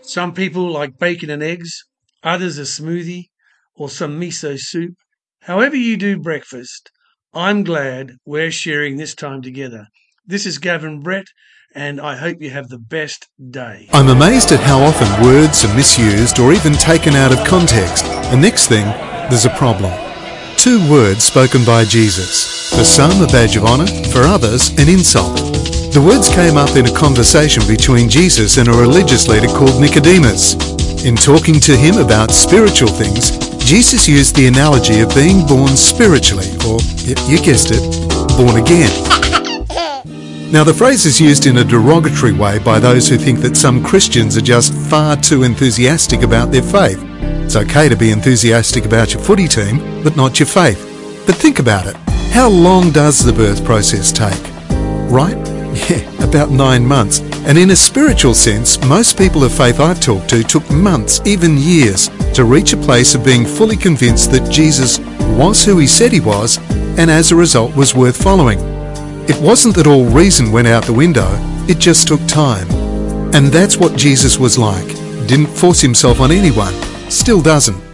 Some people like bacon and eggs, others a smoothie or some miso soup. However you do breakfast, I'm glad we're sharing this time together. This is Gavin Brett, and I hope you have the best day. I'm amazed at how often words are misused or even taken out of context. And next thing, there's a problem. Two words spoken by Jesus. For some, a badge of honour, for others, an insult. The words came up in a conversation between Jesus and a religious leader called Nicodemus. In talking to him about spiritual things, Jesus used the analogy of being born spiritually, or, you guessed it, born again. Now, the phrase is used in a derogatory way by those who think that some Christians are just far too enthusiastic about their faith. It's okay to be enthusiastic about your footy team, but not your faith. But think about it. How long does the birth process take? Right? Yeah, about 9 months. And in a spiritual sense, most people of faith I've talked to took months, even years, to reach a place of being fully convinced that Jesus was who he said he was, and as a result was worth following. It wasn't that all reason went out the window, it just took time. And that's what Jesus was like. Didn't force himself on anyone, still doesn't.